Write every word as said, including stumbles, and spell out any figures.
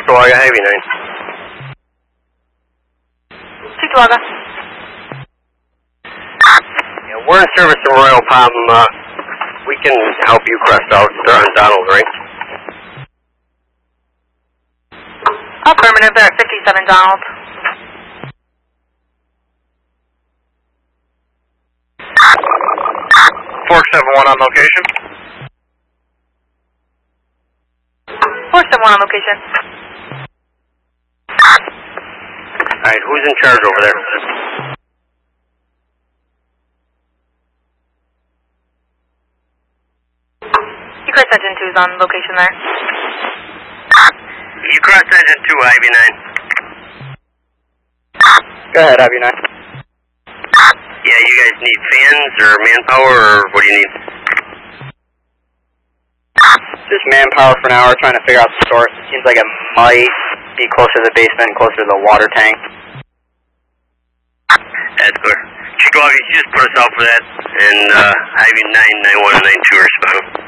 Cheektowaga, Ivy nine. Cheektowaga. Yeah, we're in service of Royal Palm. Uh, we can help you crest out. They're on Donald, right? Affirmative, they're at fifty-seven Donald. four seven one on location. four seven one on location. Alright, who's in charge over there? Egress Engine two is on location there. Egress Engine two, Ivy nine. Go ahead, Ivy nine. Yeah, you guys need fans or manpower, or what do you need? Just manpower for now. We're trying to figure out the source. It seems like it might be closer to the basement, closer to the water tank. That's clear. Cheektowaga, you just put us out for that, and uh, Ivy nine nine one and nine two are responding.